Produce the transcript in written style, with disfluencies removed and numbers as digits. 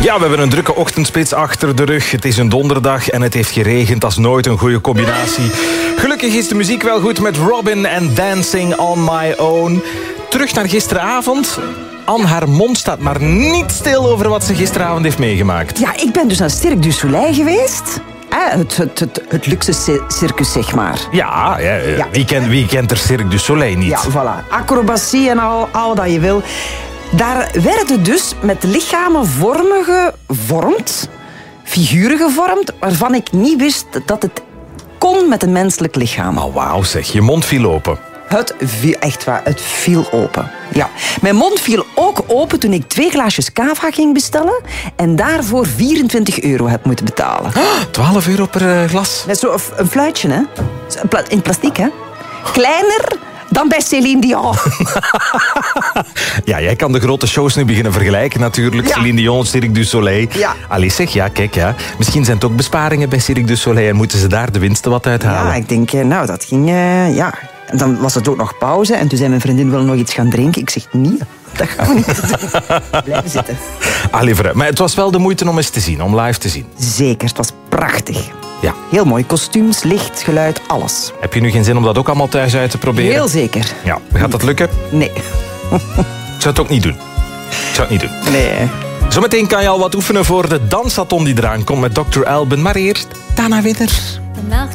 Ja, we hebben een drukke ochtendspits achter de rug. Het is een donderdag en het heeft geregend. Dat is nooit een goede combinatie. Gelukkig is de muziek wel goed met Robin en Dancing on My Own. Terug naar gisteravond. Anne, haar mond staat maar niet stil over wat ze gisteravond heeft meegemaakt. Ja, ik ben dus naar Cirque du Soleil geweest. Het luxe circus, zeg maar. Ja. Wie kent er Cirque du Soleil niet? Ja, voilà. Acrobatie en al dat je wil. Daar werden dus met lichamen vormen gevormd, figuren gevormd, waarvan ik niet wist dat het kon met een menselijk lichaam. Oh, wauw zeg, je mond viel open. Echt waar, het viel open. Ja. Mijn mond viel ook open toen ik 2 glaasjes cava ging bestellen en daarvoor €24 heb moeten betalen. €12 per glas? Met zo'n een fluitje, hè? In plastic, hè? Kleiner dan bij Céline Dion. Ja, jij kan de grote shows nu beginnen vergelijken natuurlijk. Ja. Céline Dion, Cirque du Soleil. Ja. Allee zeg, ja, kijk, ja. Misschien zijn het ook besparingen bij Cirque du Soleil en moeten ze daar de winsten wat uithalen. Ja, ik denk, nou, dat ging, ja. En dan was het ook nog pauze en toen zei mijn vriendin, wil nog iets gaan drinken? Ik zeg, nee, dat gaan we niet doen. Blijven zitten. Allee, maar het was wel de moeite om eens te zien, om live te zien. Zeker, het was prachtig. Ja. Heel mooi, kostuums, licht, geluid, alles. Heb je nu geen zin om dat ook allemaal thuis uit te proberen? Heel zeker. Ja, gaat dat lukken? Nee. Ik zou het ook niet doen. Nee. Zometeen kan je al wat oefenen voor de dansathon die eraan komt met Dr. Alban. Maar eerst Dana Witters. De nacht